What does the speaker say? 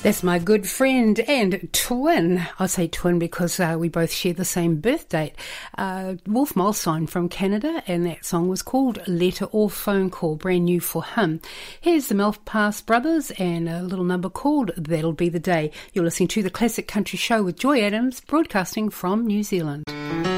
That's my good friend and twin. I say twin because we both share the same birth date. Wolf Molstein from Canada, and that song was called Letter or Phone Call, brand new for him. Here's the Malpass Brothers and a little number called That'll Be the Day. You're listening to the Classic Country Show with Joy Adams, broadcasting from New Zealand.